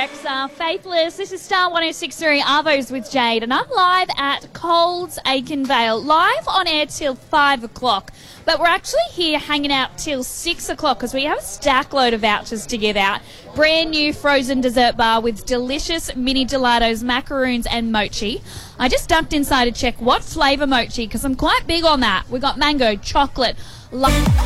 Rex are Faithless. This is Star 106.3 Arvos with Jade, and I'm live at Coles Aikenvale, live on air till 5 o'clock. But we're actually here hanging out till 6 o'clock because we have a stack load of vouchers to give out. Brand new frozen dessert bar with delicious mini gelatos, macaroons and mochi. I just ducked inside to check what flavour mochi because I'm quite big on that. We got mango, chocolate,